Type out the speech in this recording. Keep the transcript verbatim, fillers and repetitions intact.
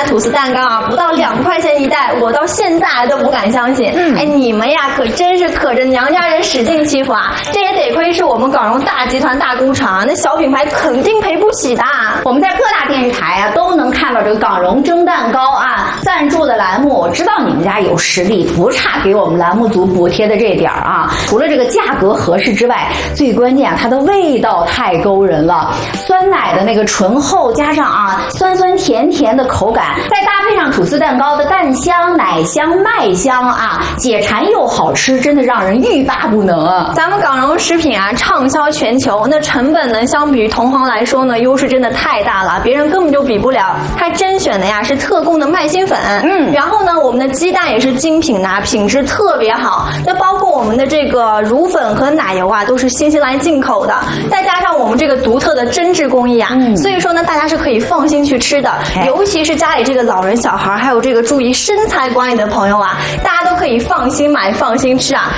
吐司蛋糕啊，不到两块钱一袋，我到现在都不敢相信。嗯，哎，你们呀可真是可着娘家人使劲欺负啊！这也得亏是我们港荣大集团大工厂，那小品牌肯定赔不起的。 我们在各大电视台啊都能看到这个港荣蒸蛋糕啊赞助的栏目，我知道你们家有实力，不差给我们栏目组补贴的这点啊。除了这个价格合适之外，最关键啊它的味道太勾人了，酸奶的那个醇厚，加上啊酸酸甜甜的口感，再搭配上吐司蛋糕的蛋香、奶香、麦香啊，解馋又好吃，真的让人欲罢不能啊！ 咱们港荣食品啊畅销全球，那成本呢相比于同行来说呢优势真的太大了，别人根本就比不了。它甄选的呀是特供的麦芯粉，嗯，然后呢我们的鸡蛋也是精品的，品质特别好。那包括我们的这个乳粉和奶油啊都是新西兰进口的，再加上我们这个独特的针织工艺啊，嗯、所以说呢大家是可以放心去吃的。尤其是家里这个老人、小孩，还有这个注意身材管理的朋友啊，大家都可以放心买、放心吃啊。